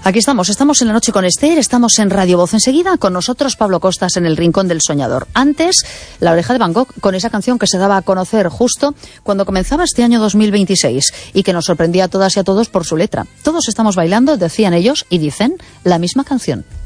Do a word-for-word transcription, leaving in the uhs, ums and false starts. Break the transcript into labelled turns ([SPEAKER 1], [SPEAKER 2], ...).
[SPEAKER 1] Aquí estamos, estamos en La Noche con Esther, estamos en Radio Voz. Enseguida con nosotros Pablo Costas en El Rincón del Soñador. Antes, La Oreja de Van Gogh, con esa canción que se daba a conocer justo cuando comenzaba este año dos mil veintiséis y que nos sorprendía a todas y a todos por su letra. Todos estamos bailando, decían ellos, y dicen la misma canción.